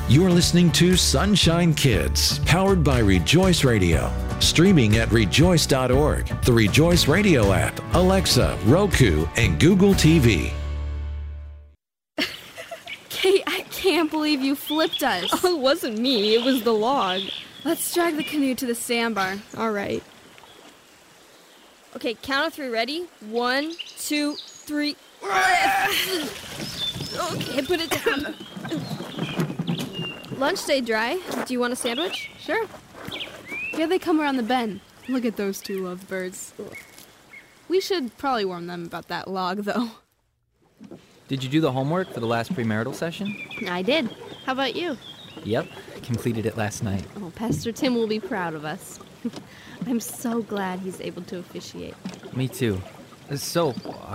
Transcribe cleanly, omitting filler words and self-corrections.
You're listening to Sunshine Kids, powered by Rejoice Radio. Streaming at rejoice.org, the Rejoice Radio app, Alexa, Roku, and Google TV. Kate, I can't believe you flipped us. Oh, it wasn't me. It was the log. Let's drag the canoe to the sandbar. All right. Okay, count of three. Ready? 1, 2, 3. Okay, put it down. Lunch stayed dry. Do you want a sandwich? Sure. Here they come around the bend. Look at those two lovebirds. We should probably warn them about that log, though. Did you do the homework for the last premarital session? I did. How about you? Yep, completed it last night. Oh, Pastor Tim will be proud of us. I'm so glad he's able to officiate. Me too. So,